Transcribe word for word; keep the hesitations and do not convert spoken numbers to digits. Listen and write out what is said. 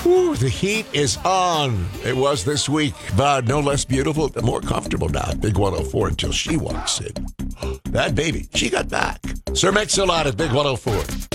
Ooh, the heat is on. It was this week, but no less beautiful, more comfortable now at Big one oh four until she walks in. That baby, she got back. Sir Mix-a-Lot at Big one oh four.